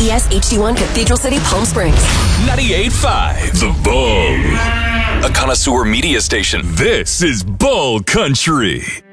KPS HD1 Cathedral City, Palm Springs. 98.5 The Bull. A connoisseur media station. This is Bull Country.